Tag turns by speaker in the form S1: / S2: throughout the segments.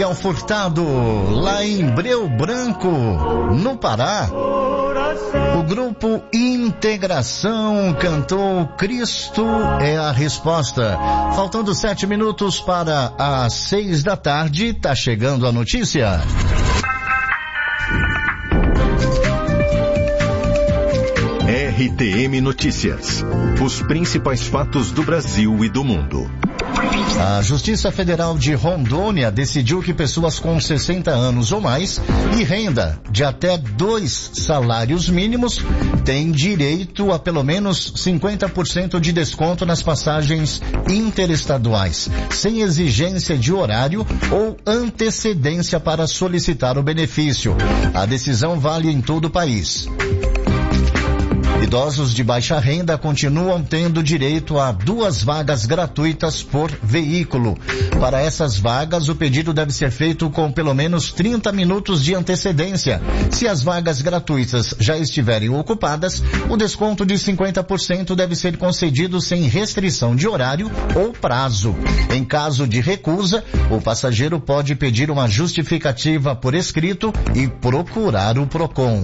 S1: Furtado, lá em Breu Branco, no Pará. O grupo Integração cantou Cristo é a Resposta. Faltando 7 minutos para as 6 da tarde, tá chegando a notícia.
S2: RTM Notícias. Os principais fatos do Brasil e do mundo.
S1: A Justiça Federal de Rondônia decidiu que pessoas com 60 anos ou mais e renda de até 2 salários mínimos têm direito a pelo menos 50% de desconto nas passagens interestaduais, sem exigência de horário ou antecedência para solicitar o benefício. A decisão vale em todo o país. Idosos de baixa renda continuam tendo direito a 2 vagas gratuitas por veículo. Para essas vagas, o pedido deve ser feito com pelo menos 30 minutos de antecedência. Se as vagas gratuitas já estiverem ocupadas, o desconto de 50% deve ser concedido sem restrição de horário ou prazo. Em caso de recusa, o passageiro pode pedir uma justificativa por escrito e procurar o PROCON.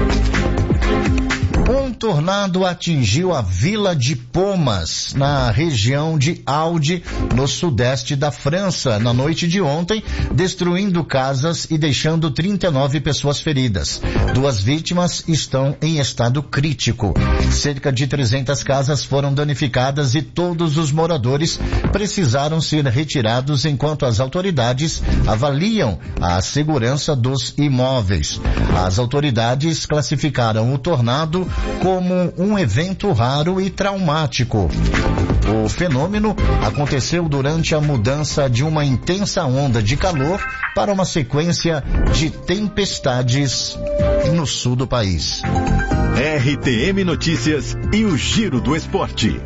S1: Um tornado atingiu a vila de Pomas, na região de Aude, no sudeste da França, na noite de ontem, destruindo casas e deixando 39 pessoas feridas. 2 vítimas estão em estado crítico. Cerca de 300 casas foram danificadas e todos os moradores precisaram ser retirados enquanto as autoridades avaliam a segurança dos imóveis. As autoridades classificaram o tornado como um evento raro e traumático. O fenômeno aconteceu durante a mudança de uma intensa onda de calor para uma sequência de tempestades no sul do país.
S2: RTM Notícias e o Giro do Esporte.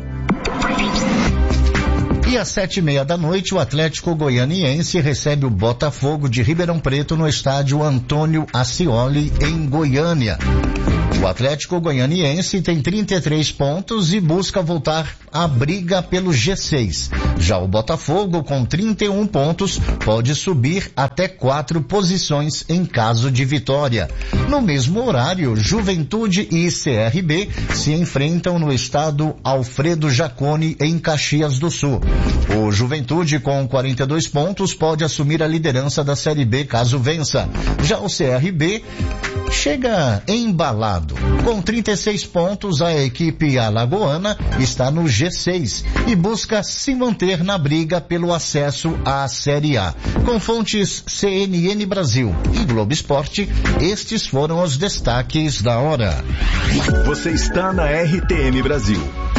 S1: E às 7:30 da noite, o Atlético Goianiense recebe o Botafogo de Ribeirão Preto no estádio Antônio Ascioli, em Goiânia. O Atlético Goianiense tem 33 pontos e busca voltar à briga pelo G6. Já o Botafogo, com 31 pontos, pode subir até 4 posições em caso de vitória. No mesmo horário, Juventude e CRB se enfrentam no estádio Alfredo Jaconi, em Caxias do Sul. O Juventude, com 42 pontos, pode assumir a liderança da Série B caso vença. Já o CRB chega embalado. Com 36 pontos, a equipe alagoana está no G6 e busca se manter na briga pelo acesso à Série A. Com fontes CNN Brasil e Globo Esporte, estes foram os destaques da hora.
S2: Você está na RTM Brasil.